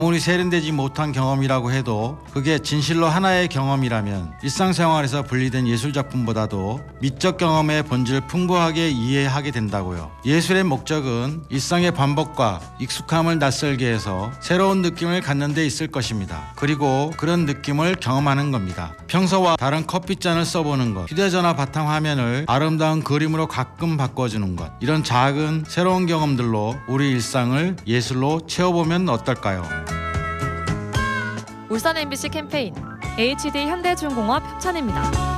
아무리 세련되지 못한 경험이라고 해도 그게 진실로 하나의 경험이라면 일상생활에서 분리된 예술작품보다도 미적 경험의 본질을 풍부하게 이해하게 된다고요. 예술의 목적은 일상의 반복과 익숙함을 낯설게 해서 새로운 느낌을 갖는 데 있을 것입니다. 그리고 그런 느낌을 경험하는 겁니다. 평소와 다른 커피잔을 써보는 것, 휴대전화 바탕화면을 아름다운 그림으로 가끔 바꿔주는 것, 이런 작은 새로운 경험들로 우리 일상을 예술로 채워보면 어떨까요? 울산 MBC 캠페인 HD 현대중공업 협찬입니다.